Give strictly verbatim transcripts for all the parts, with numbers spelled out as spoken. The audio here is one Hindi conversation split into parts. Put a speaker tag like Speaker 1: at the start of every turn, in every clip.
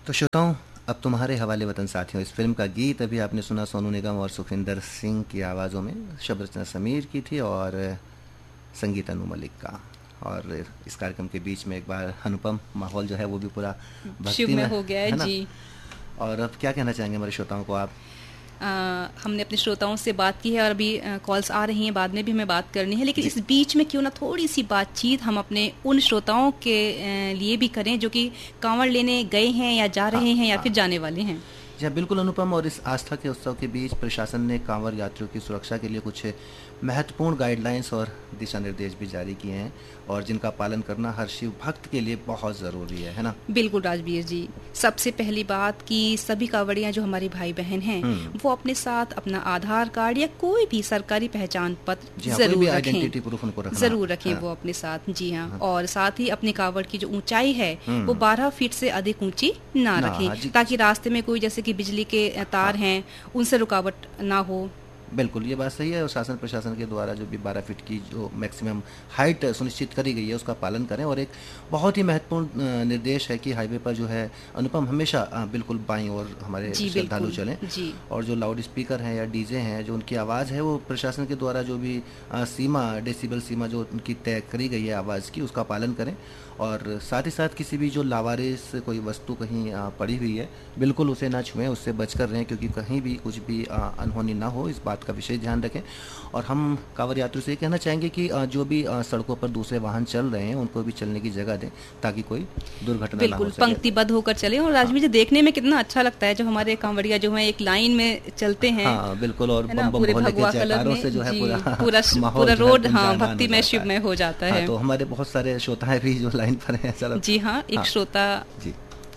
Speaker 1: तो श्रोताओं, अब तुम्हारे हवाले वतन साथियों, इस फिल्म का गीत अभी आपने सुना सोनू निगम और सुखविंदर सिंह की आवाज़ों में। शब्द रचना समीर की थी और संगीत अनु मलिक का। और इस कार्यक्रम के बीच में एक बार अनुपम, माहौल जो है वो भी पूरा भक्ति में
Speaker 2: हो गया है,
Speaker 1: है ना
Speaker 2: जी।
Speaker 1: और अब क्या कहना चाहेंगे हमारे श्रोताओं को आप?
Speaker 2: आ, हमने अपने श्रोताओं से बात की है और अभी कॉल्स आ रही हैं, बाद में भी हमें बात करनी है, लेकिन इस बीच में क्यों ना थोड़ी सी बातचीत हम अपने उन श्रोताओं के लिए भी करें जो कि कांवड़ लेने गए हैं या जा रहे हैं या फिर जाने वाले हैं।
Speaker 1: जी हाँ, बिल्कुल अनुपम। और इस आस्था के उत्सव के बीच प्रशासन ने कांवड़ यात्रियों की सुरक्षा के लिए कुछ महत्वपूर्ण गाइडलाइंस और दिशा निर्देश भी जारी किए हैं और जिनका पालन करना हर शिव भक्त के लिए बहुत ज़रूरी है है ना?
Speaker 2: बिल्कुल राजवीर जी। सबसे पहली बात कि सभी कांवड़ियाँ जो हमारे भाई बहन हैं वो अपने साथ अपना आधार कार्ड या कोई भी सरकारी पहचान पत्र जरूर रखें, जरूर रखें वो अपने साथ। जी हाँ, और साथ ही अपनी कांवड़ की जो ऊंचाई है वो बारह फीट से अधिक ऊंची ना रखें, ताकि रास्ते में कोई जैसे कि बिजली के तार हैं उनसे रुकावट ना हो।
Speaker 1: बिल्कुल, ये बात सही है। और शासन प्रशासन के द्वारा जो भी बारह फीट की जो मैक्सिमम हाइट सुनिश्चित करी गई है उसका पालन करें। और एक बहुत ही महत्वपूर्ण निर्देश है कि हाईवे पर जो है अनुपम हमेशा बिल्कुल बाईं ओर हमारे श्रद्धालु चलें। और जो लाउड स्पीकर हैं या डीजे हैं जो उनकी आवाज़ है वो प्रशासन के द्वारा जो भी सीमा डेसिबल सीमा जो उनकी तय करी गई है आवाज़ की उसका पालन करें। और साथ ही साथ किसी भी जो लावारिस कोई वस्तु कहीं पड़ी हुई है बिल्कुल उसे ना छुएं, उससे बचकर रहें, क्योंकि कहीं भी कुछ भी अनहोनी ना हो, इस बात का विशेष ध्यान रखें। और हम कांवड़ यात्रियों से ये कहना चाहेंगे कि जो भी सड़कों पर दूसरे वाहन चल रहे हैं उनको भी चलने की जगह दें ताकि कोई दुर्घटना ना हो सके।
Speaker 2: पंक्तिबद्ध होकर चले। और राजवीर जी, देखने में कितना अच्छा लगता है जब हमारे कांवड़िया जो है एक लाइन में चलते हैं।
Speaker 1: हाँ बिल्कुल, और बम बम भोले के जयकारों से जो है पूरा
Speaker 2: पूरा पूरा रोड हाँ भक्ति में शिव में हो जाता है।
Speaker 1: तो हमारे बहुत सारे श्रोता भी जो लाइन पर हैं। चलो
Speaker 2: जी हाँ, एक श्रोता
Speaker 1: जी।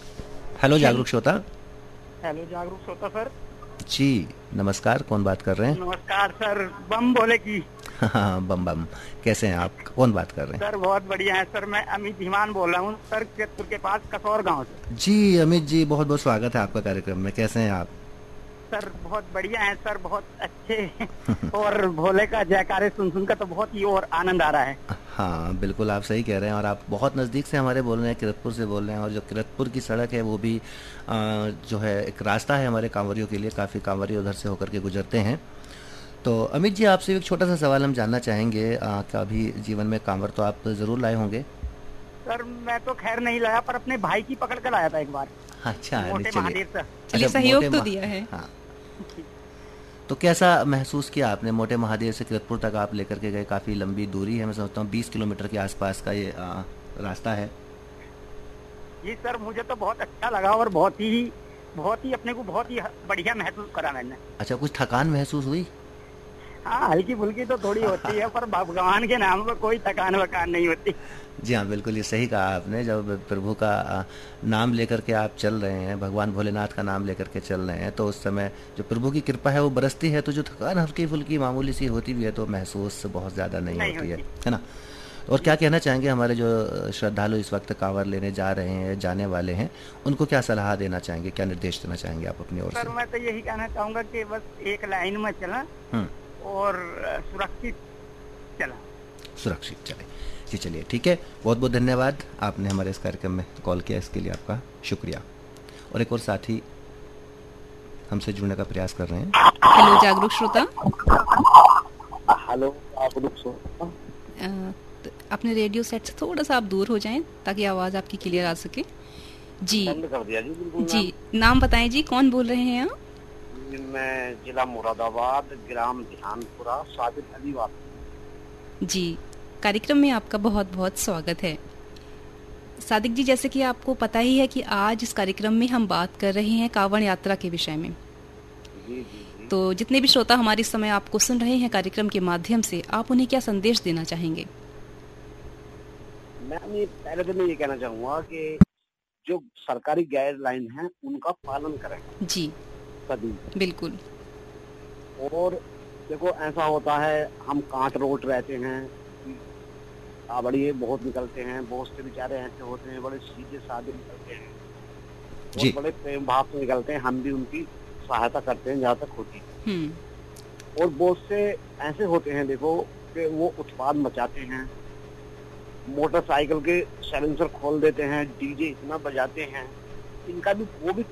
Speaker 1: हेलो जागरूक श्रोता।
Speaker 3: हेलो जागरूक श्रोता सर
Speaker 1: जी, नमस्कार। कौन बात कर रहे हैं?
Speaker 3: नमस्कार सर, बम बोले की।
Speaker 1: हाँ बम बम, कैसे हैं आप? कौन बात कर रहे हैं?
Speaker 3: सर बहुत बढ़िया है सर, मैं अमित धीमान बोल रहा हूँ सर, केतपुर के पास कसौर गांव से।
Speaker 1: जी अमित जी, बहुत बहुत स्वागत है आपका कार्यक्रम में। कैसे हैं आप?
Speaker 3: सर बहुत बढ़िया है सर, बहुत अच्छे। और भोले का जयकारे सुन सुन कर तो बहुत ही और आनंद आ रहा है।
Speaker 1: हाँ बिल्कुल, आप सही कह रहे हैं। और आप बहुत नज़दीक से हमारे बोल रहे हैं, किरतपुर से बोल रहे हैं। और जो किरतपुर की सड़क है वो भी आ, जो है एक रास्ता है हमारे कांवरियों के लिए, काफ़ी कांवरिया उधर से होकर के गुजरते हैं। तो अमित जी, आपसे एक छोटा सा सवाल हम जानना चाहेंगे। कभी जीवन में कांवर तो आप ज़रूर लाए होंगे?
Speaker 3: सर मैं तो खैर नहीं लाया, पर अपने भाई की पकड़ कर लाया था एक बार।
Speaker 1: अच्छा,
Speaker 3: मोटे महादेव से।
Speaker 2: चलिए, सहयोग तो दिया है।
Speaker 1: हाँ, तो कैसा महसूस किया आपने? मोटे महादेव से किरतपुर तक आप लेकर के गए, काफ़ी लंबी दूरी है, मैं समझता हूँ बीस किलोमीटर के आसपास का ये आ, रास्ता है।
Speaker 3: जी सर, मुझे तो बहुत अच्छा लगा और बहुत ही बहुत ही अपने को बहुत ही बढ़िया महसूस करा मैंने।
Speaker 1: अच्छा, कुछ थकान महसूस हुई?
Speaker 3: हाँ, हल्की फुल्की तो थोड़ी होती है, पर भगवान के नाम पर कोई थकान वकान नहीं होती।
Speaker 1: जी हाँ बिल्कुल, ये सही कहा आपने। जब प्रभु का नाम लेकर के आप चल रहे हैं, भगवान भोलेनाथ का नाम लेकर के चल रहे हैं, तो उस समय जो प्रभु की कृपा है वो बरसती है, तो जो थकान हल्की फुल्की मामूली सी होती भी है तो महसूस बहुत ज़्यादा नहीं, नहीं होती है, है ना? और क्या कहना चाहेंगे हमारे जो श्रद्धालु इस वक्त कांवर लेने जा रहे हैं, जाने वाले हैं, उनको क्या सलाह देना चाहेंगे, क्या निर्देश देना चाहेंगे आप अपनी ओर से?
Speaker 3: सर मैं तो यही कहना चाहूँगा कि बस एक लाइन में चला और सुरक्षित चला।
Speaker 1: सुरक्षित चले। जी चलिए, ठीक है, बहुत बहुत धन्यवाद, आपने हमारे इस कार्यक्रम में कॉल किया, इसके लिए आपका शुक्रिया। और एक और साथी हमसे जुड़ने का प्रयास कर रहे हैं।
Speaker 2: हेलो जागरूक श्रोता।
Speaker 4: हेलो जागरूक श्रोता।
Speaker 2: अपने रेडियो सेट से थोड़ा सा आप दूर हो जाएं ताकि आवाज आपकी क्लियर आ सके। जी
Speaker 4: कर दिया जी, बिल्कुल।
Speaker 2: जी, नाम बताएं जी, कौन बोल रहे हैं आप?
Speaker 4: मैं जिला मुरादाबाद, ग्राम ध्यानपुरा, सादिक अली बात।
Speaker 2: जी, कार्यक्रम में आपका बहुत बहुत स्वागत है। सादिक जी, जैसे कि आपको पता ही है कि आज इस कार्यक्रम में हम बात कर रहे हैं कांवड़ यात्रा के विषय में।
Speaker 4: जी, जी, जी।
Speaker 2: तो जितने भी श्रोता हमारे इस समय आपको सुन रहे हैं कार्यक्रम के माध्यम से, आप उन्हें क्या संदेश देना चाहेंगे?
Speaker 4: मैं पहले तो मैं ये कहना चाहूँगा कि जो सरकारी गाइडलाइन है उनका पालन करें।
Speaker 2: जी
Speaker 4: सभी,
Speaker 2: बिल्कुल।
Speaker 4: और देखो ऐसा होता है, हम कांट रोड रहते हैं, कांवड़िए बहुत निकलते हैं, बहुत से बेचारे ऐसे होते हैं बड़े सीधे साधे निकलते हैं, बहुत बड़े प्रेम भाव से निकलते हैं, हम भी उनकी सहायता करते हैं जहाँ तक होती है। और बहुत से ऐसे होते हैं देखो कि वो उत्पाद मचाते हैं, मोटरसाइकिल के साइलेंसर खोल देते हैं, डीजे इतना बजाते हैं इनका भी वो भी